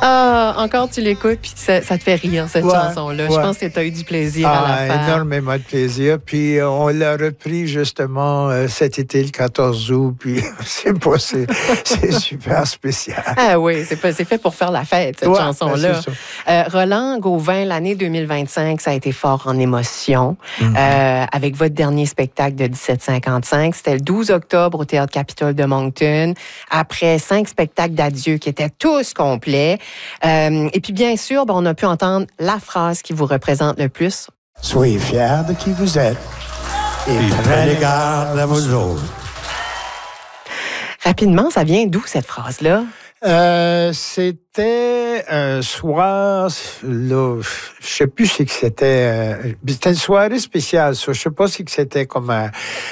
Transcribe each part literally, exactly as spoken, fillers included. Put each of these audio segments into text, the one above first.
Ah, encore tu l'écoutes, puis ça, ça te fait rire, cette ouais, chanson-là. Ouais. Je pense que tu as eu du plaisir ah, à la faire. Énormément de plaisir. Puis euh, on l'a repris justement euh, cet été, le quatorze août. Puis c'est pas, c'est, c'est super spécial. Ah oui, c'est, pas, c'est fait pour faire la fête, cette ouais, chanson-là. Ben euh, Roland Gauvin, l'année deux mille vingt-cinq, ça a été fort en émotion. Mm-hmm. Euh, avec votre dernier spectacle de dix-sept cinquante-cinq, c'était le douze octobre au Théâtre Capitole de Moncton. Après cinq spectacles d'adieu qui étaient tous complets. Euh, et puis, bien sûr, ben, on a pu entendre la phrase qui vous représente le plus. Soyez fiers de qui vous êtes et, et prenez garde à vos autres. Rapidement, ça vient d'où, cette phrase-là? Euh, c'était un soir, là, je sais plus si c'était, euh, c'était une soirée spéciale, ça. Je sais pas si c'était comme un,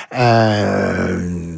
un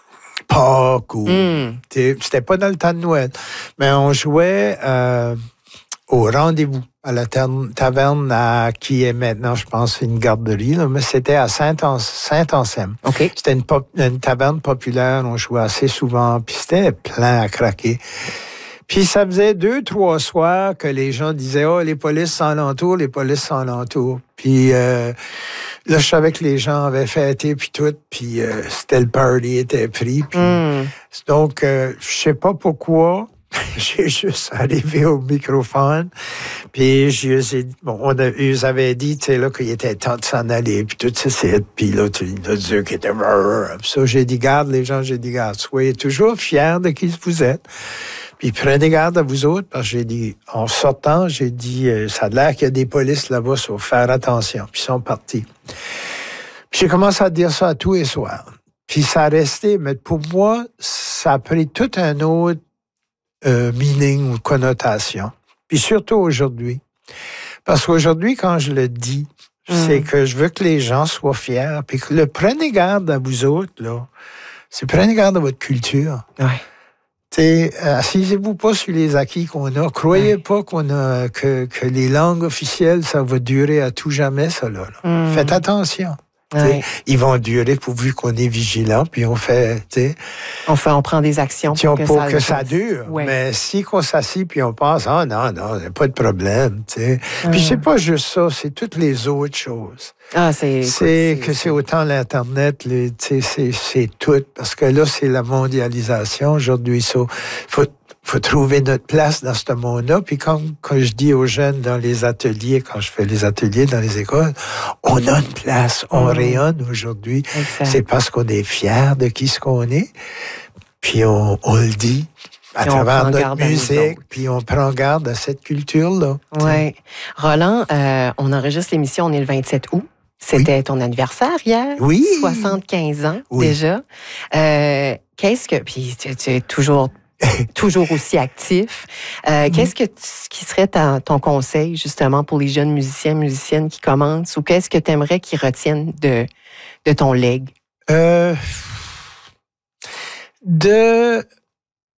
Pâques ou mm. c'était pas dans le temps de Noël, mais on jouait euh, au rendez-vous à la taverne à, qui est maintenant, je pense, une garderie, là, mais c'était à Saint-Anselme. Okay. C'était une, pop, une taverne populaire, on jouait assez souvent, puis c'était plein à craquer. Puis ça faisait deux, trois soirs que les gens disaient « Oh, les polices sont alentour, les polices sont alentour. » Puis euh, là, je savais que les gens avaient fêté, puis tout, puis euh, c'était le party était pris. Puis, mm. Donc, euh, je sais pas pourquoi, j'ai juste arrivé au microphone, puis je les ai, bon, on a, ils avaient dit, tu sais, là, qu'il était temps de s'en aller, puis tout ça, puis là, tu as dit qu'il était... Puis ça, j'ai dit, garde, les gens, j'ai dit, garde, soyez toujours fiers de qui vous êtes. Puis prenez garde à vous autres, parce que j'ai dit, en sortant, j'ai dit, euh, ça a l'air qu'il y a des polices là-bas, il faut faire attention. Puis ils sont partis. Puis j'ai commencé à dire ça à tous les soirs. Puis ça a resté, mais pour moi, ça a pris tout un autre euh, meaning ou connotation. Puis surtout aujourd'hui. Parce qu'aujourd'hui, quand je le dis, mmh. c'est que je veux que les gens soient fiers, puis que le prenez garde à vous autres, là, c'est prenez garde à votre culture. Ouais. T'sais, assisez-vous pas sur les acquis qu'on a. Croyez ouais. pas qu'on a que, que les langues officielles, ça va durer à tout jamais, ça là. là. Mm. Faites attention. Ouais. Ils vont durer pourvu qu'on est vigilant, puis on fait, t'sais, on fait, on prend des actions pour, que, pour ça, que ça dure. Ouais. Mais si qu'on s'assit puis on pense, ah non, non, il n'y a pas de problème, t'sais. Mm. Puis c'est pas juste ça, c'est toutes les autres choses. Ah, c'est, c'est écoute, que c'est, c'est autant l'Internet, les, c'est, c'est tout, parce que là, c'est la mondialisation aujourd'hui. Il so, faut, faut trouver notre place dans ce monde-là. Puis quand, quand je dis aux jeunes dans les ateliers, quand je fais les ateliers dans les écoles, on a une place, on mmh. rayonne aujourd'hui. Exact. C'est parce qu'on est fiers de qui ce qu'on est, puis on, on le dit. À et travers notre musique, puis on prend garde à cette culture-là. Oui. Roland, euh, on enregistre l'émission, on est le vingt-sept août. C'était oui. ton anniversaire hier. Oui. soixante-quinze ans oui. déjà. Euh, qu'est-ce que... Puis tu, tu es toujours, toujours aussi actif. Euh, mm-hmm. Qu'est-ce que qui serait ta, ton conseil, justement, pour les jeunes musiciens, musiciennes qui commencent? Ou qu'est-ce que tu aimerais qu'ils retiennent de, de ton legs? Euh, de